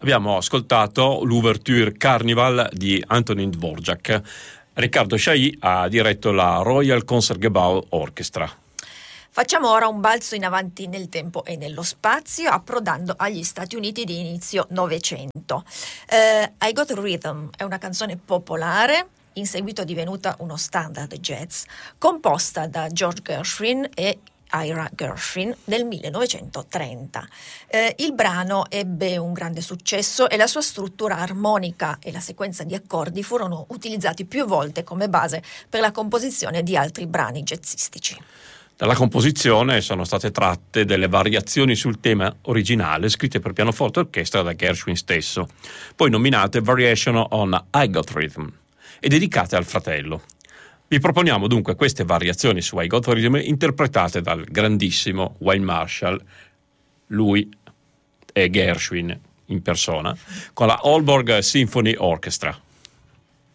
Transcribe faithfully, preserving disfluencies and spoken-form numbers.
Abbiamo ascoltato l'ouverture Carnival di Antonín Dvořák. Riccardo Chailly ha diretto la Royal Concertgebouw Orchestra. Facciamo ora un balzo in avanti nel tempo e nello spazio, approdando agli Stati Uniti di inizio Novecento. Eh, I Got Rhythm è una canzone popolare, in seguito divenuta uno standard jazz, composta da George Gershwin e Ira Gershwin nel millenovecentotrenta. Eh, il brano ebbe un grande successo e la sua struttura armonica e la sequenza di accordi furono utilizzati più volte come base per la composizione di altri brani jazzistici. Dalla composizione sono state tratte delle variazioni sul tema originale scritte per pianoforte e orchestra da Gershwin stesso, poi nominate Variation on I Got Rhythm e dedicate al fratello. Vi proponiamo dunque queste variazioni su I Got Rhythm interpretate dal grandissimo Wayne Marshall, lui è Gershwin in persona, con la Aalborg Symphony Orchestra.